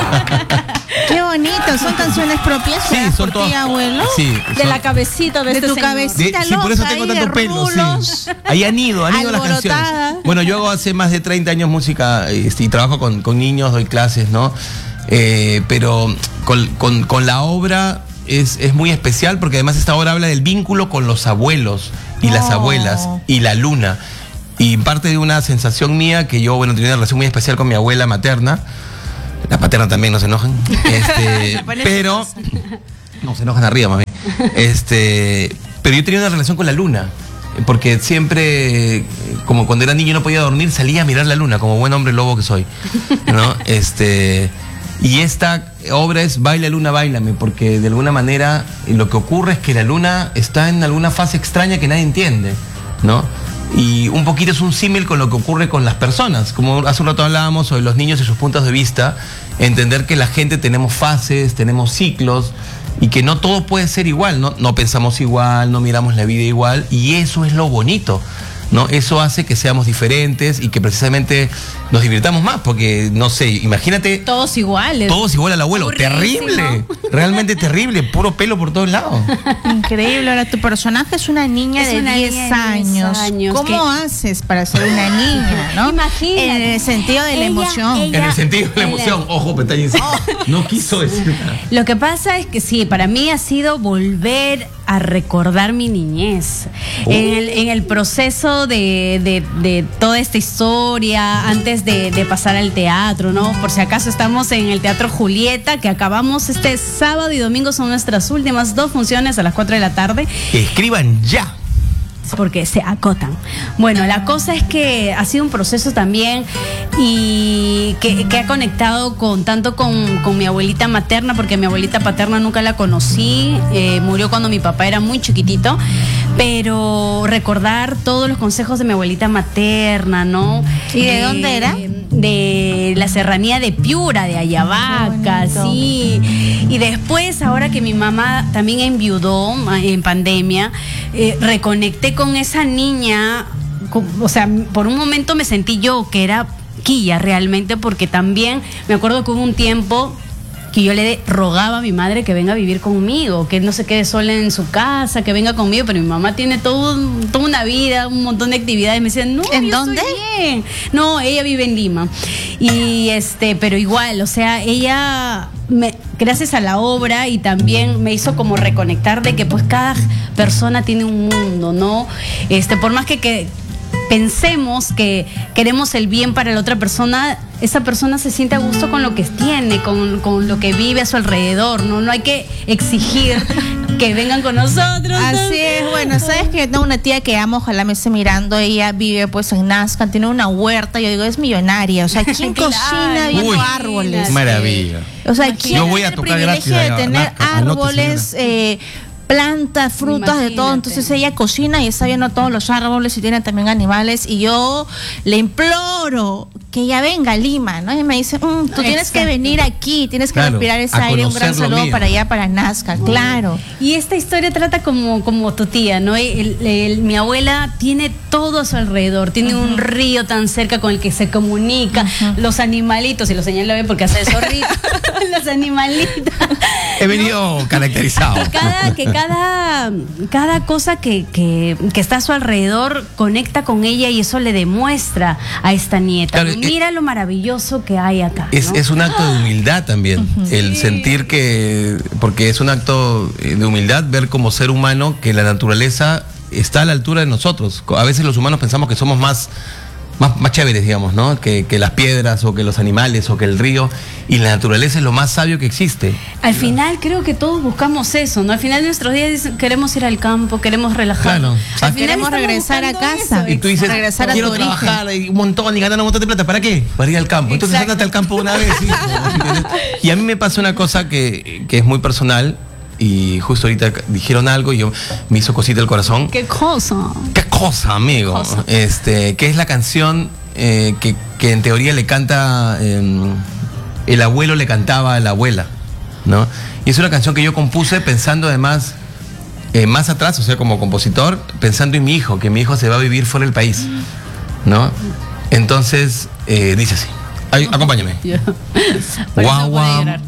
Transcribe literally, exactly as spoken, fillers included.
Qué bonito, ¿son canciones propias? Sí, son por ti, abuelo. Sí, de son, la cabecita de, de este tu señor. cabecita. de, sí, por eso tengo loca, tanto ahí de pelo, rulos, sí. Ahí han ido, han ido las alborotada. canciones. Bueno, yo hago hace más de treinta años música este, y trabajo con, con niños, doy clases, ¿no? Eh, pero con, con, con la obra es, es muy especial porque además esta obra habla del vínculo con los abuelos y las Oh. abuelas y la luna. Y parte de una sensación mía que yo, bueno, tenía una relación muy especial con mi abuela materna. La paterna también, no se enojen. Este, pero no se enojan arriba, mami. Este, pero yo tenía una relación con la luna. Porque siempre, como cuando era niño no podía dormir, salía a mirar la luna, como buen hombre lobo que soy, ¿no? Este, y esta obra es Baila Luna, Báilame, porque de alguna manera lo que ocurre es que la luna está en alguna fase extraña que nadie entiende, ¿no? Y un poquito es un símil con lo que ocurre con las personas, como hace un rato hablábamos sobre los niños y sus puntos de vista, entender que la gente tenemos fases, tenemos ciclos, y que no todo puede ser igual, ¿no? No pensamos igual, no miramos la vida igual, y eso es lo bonito, ¿no? Eso hace que seamos diferentes y que precisamente nos divirtamos más, porque, no sé, imagínate... Todos iguales. Todos igual al abuelo. Aburridísimo. Terrible, realmente terrible, puro pelo por todos lados. Increíble. Ahora, tu personaje es una niña Es de una diez niña de diez años. años, ¿Cómo que- haces para ser una niña, no? Imagínate. En el sentido de la Ella- emoción. ella- En el sentido de la ella- emoción, ojo, pestañas. No quiso decir nada. Lo que pasa es que sí, para mí ha sido volver a recordar mi niñez. Oh. En, el, en el proceso de, de- de toda esta historia, antes de, de pasar al teatro, ¿no? Por si acaso estamos en el Teatro Julieta, que acabamos este sábado y domingo, son nuestras últimas dos funciones a las cuatro de la tarde. Escriban ya. Porque se acotan. Bueno, la cosa es que ha sido un proceso también y que, que ha conectado con tanto con, con mi abuelita materna, porque mi abuelita paterna nunca la conocí, eh, murió cuando mi papá era muy chiquitito, pero recordar todos los consejos de mi abuelita materna, ¿no? ¿Y de dónde era? De la serranía de Piura, de Ayabaca, Qué bonito. sí. Y después, ahora que mi mamá también enviudó en pandemia, eh, reconecté con esa niña, con- o sea, por un momento me sentí yo que era quilla realmente, porque también me acuerdo que hubo un tiempo que yo le de- rogaba a mi madre que venga a vivir conmigo, que no se quede sola en su casa, que venga conmigo, pero mi mamá tiene todo, un- toda una vida, un montón de actividades, me decían, no, ¿En yo dónde? estoy bien. No, ella vive en Lima. Y este, pero igual, o sea, ella me, gracias a la obra y también me hizo como reconectar de que pues cada persona tiene un mundo, ¿no? Este, por más que, que pensemos que queremos el bien para la otra persona, esa persona se siente a gusto con lo que tiene, con, con lo que vive a su alrededor, ¿no? No hay que exigir que vengan con nosotros. ¿no? Así es, bueno, sabes que yo tengo una tía que amo, ojalá me esté mirando, ella vive pues en Nazca, tiene una huerta, yo digo, es millonaria, o sea, ¿quién Claro. cocina viendo Uy, árboles? Maravilla. O sea, Imagínate. ¿quién Yo voy a tiene el tocar privilegio gratis de a tener Nazca, anote, árboles, eh, plantas, frutas, de todo? Imagínate. Entonces ella cocina y está viendo todos los árboles y tiene también animales, y yo le imploro que ella venga a Lima, ¿no? Y me dice, "Mm, tú tienes que Exacto. venir aquí, tienes que Claro, respirar ese a aire". Un gran conocer lo saludo mío. para allá, para Nazca, claro. Y esta historia trata como, como tu tía, ¿no? El- el- mi abuela tiene todo a su alrededor, tiene un río tan cerca con el que se comunica, los animalitos, y lo señalo bien porque hace zorrito, los animalitos. He venido caracterizado. Que cada, que cada, cada cosa que, que, que está a su alrededor conecta con ella y eso le demuestra a esta nieta. Claro, ¿no? Mira lo maravilloso que hay acá. Es, ¿no? es un acto de humildad también, el sentir que, porque es un acto de humildad ver como ser humano que la naturaleza está a la altura de nosotros. A veces los humanos pensamos que somos más, más, más chéveres, digamos, ¿no? Que, que las piedras o que los animales o que el río, y la naturaleza es lo más sabio que existe. Al final creo que todos buscamos eso, ¿no? Al final de nuestros días dicen, queremos ir al campo, queremos relajarnos. Claro. Al final Queremos estamos regresar a buscando casa. eso, Y tú dices, regresar a quiero tu origen. trabajar y un montón y ganar un montón de plata. ¿Para qué? Para ir al campo. Entonces Exacto. ándate al campo una vez. ¿Sí? ¿Entiendes? Y a mí me pasa una cosa que, que es muy personal, y justo ahorita dijeron algo y yo me hizo cosita el corazón. ¿Qué cosa? ¿Qué cosa, amigo? Cosa. Este, que es la canción eh, que, que en teoría le canta, eh, el abuelo le cantaba a la abuela, ¿no? Y es una canción que yo compuse pensando además, eh, más atrás, o sea, como compositor, pensando en mi hijo, que mi hijo se va a vivir fuera del país, ¿no? Entonces, eh, dice así. Ay, acompáñame. Yo- Por eso Guau, voy a guau. llorar.